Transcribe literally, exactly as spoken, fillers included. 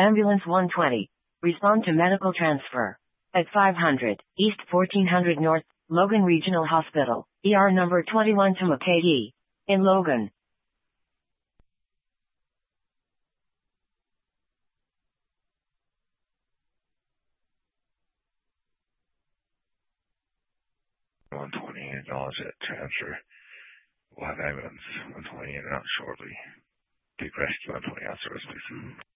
Ambulance one twenty. Respond to medical transfer. At five hundred, East fourteen hundred North, Logan Regional Hospital, E R number twenty-one to McKay, in Logan. one twenty and acknowledge that transfer. We'll have ambulance one twenty in and out shortly. Take rescue one twenty out service, please.